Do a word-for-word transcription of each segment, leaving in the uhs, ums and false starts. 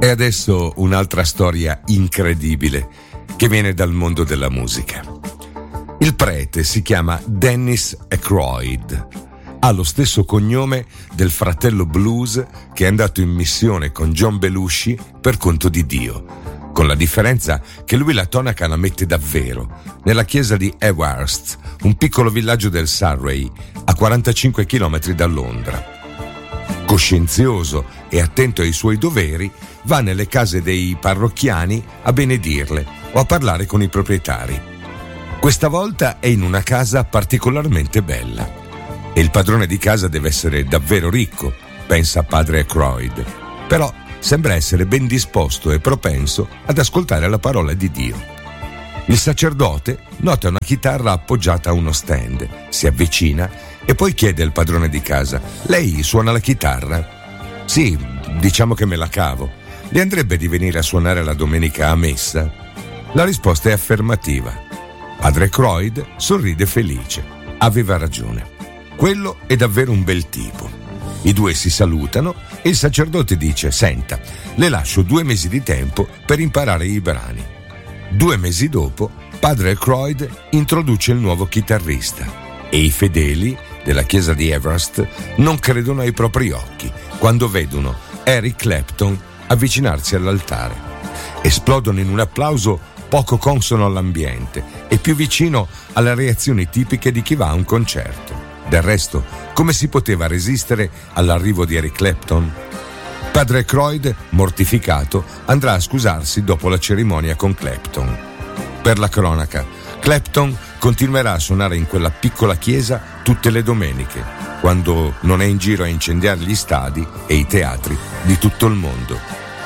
E adesso un'altra storia incredibile che viene dal mondo della musica. Il prete si chiama Dennis Aykroyd. Ha lo stesso cognome del fratello blues che è andato in missione con John Belushi per conto di Dio, con la differenza che lui la tonaca la mette davvero nella chiesa di Ewhurst, un piccolo villaggio del Surrey a quarantacinque chilometri da Londra. Coscienzioso e attento ai suoi doveri, va nelle case dei parrocchiani a benedirle o a parlare con i proprietari. Questa volta è in una casa particolarmente bella e il padrone di casa deve essere davvero ricco, pensa padre Aykroyd, però sembra essere ben disposto e propenso ad ascoltare la parola di Dio. Il sacerdote nota una chitarra appoggiata a uno stand, si avvicina e poi chiede al padrone di casa: lei suona la chitarra? Sì, diciamo che me la cavo. Le andrebbe di venire a suonare la domenica a messa? La risposta è affermativa. Padre Aykroyd sorride felice. Aveva ragione. Quello è davvero un bel tipo. I due si salutano e il sacerdote dice: senta, le lascio due mesi di tempo per imparare i brani. Due mesi dopo, padre Aykroyd introduce il nuovo chitarrista e i fedeli della chiesa di Ewhurst non credono ai propri occhi quando vedono Eric Clapton avvicinarsi all'altare. Esplodono in un applauso poco consono all'ambiente e più vicino alle reazioni tipiche di chi va a un concerto. Del resto, come si poteva resistere all'arrivo di Eric Clapton? Padre Aykroyd, mortificato, andrà a scusarsi dopo la cerimonia con Clapton. Per la cronaca, Clapton continuerà a suonare in quella piccola chiesa tutte le domeniche, quando non è in giro a incendiare gli stadi e i teatri di tutto il mondo.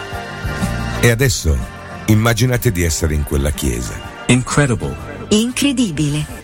E adesso immaginate di essere in quella chiesa. Incredible. Incredibile.